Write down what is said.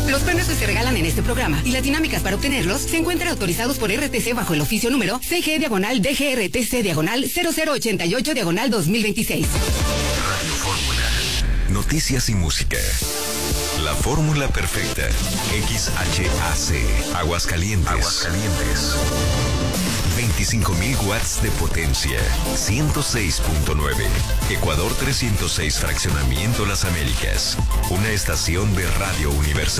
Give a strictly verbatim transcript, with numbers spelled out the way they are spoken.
Los premios que se regalan en este programa y las dinámicas para obtenerlos se encuentran autorizados por R T C bajo el oficio número C G diagonal D G R T C diagonal cero cero ochenta y ocho diagonal dos mil veintiséis. Radio Fórmula. Noticias y música. La fórmula perfecta. X H A C. Aguascalientes. Aguascalientes. veinticinco mil watts de potencia. ciento seis punto nueve. Ecuador trescientos seis Fraccionamiento Las Américas. Una estación de Radio Universal.